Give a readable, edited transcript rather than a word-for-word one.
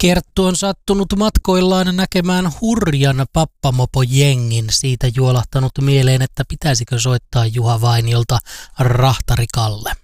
Kerttu on sattunut matkoillaan näkemään hurjan pappamopojengin. Siitä juolahtanut mieleen, että pitäisikö soittaa Juha Vainiolta Rahtari Kalle.